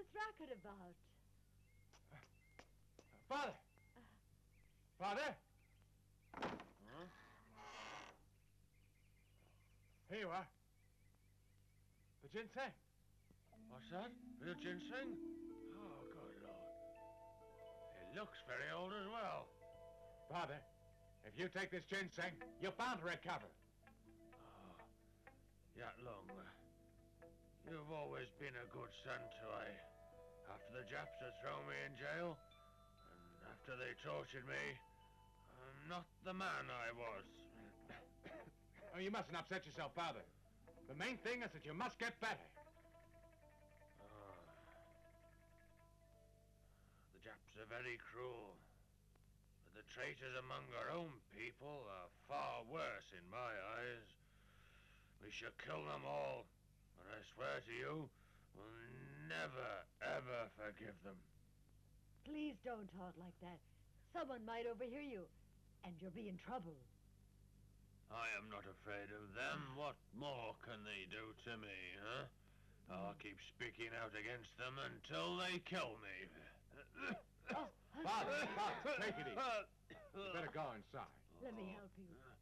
this racket about? Father! Father! Huh? Here you are. The ginseng. What's that? Real ginseng? Oh, good Lord. It looks very old as well. Father, if you take this ginseng, you're bound to recover. Oh, Yat Lung, you've always been a good son to I. After the Japs had thrown me in jail, and after they tortured me, I'm not the man I was. Oh, you mustn't upset yourself, Father. The main thing is that you must get better. The Japs are very cruel, but the traitors among our own people are far worse in my eyes. We shall kill them all, and I swear to you, we'll never, ever forgive them. Please don't talk like that. Someone might overhear you, and you'll be in trouble. I am not afraid of them. What more can they do to me, huh? I'll keep speaking out against them until they kill me. Father, take it easy. You better go inside. Let me help you.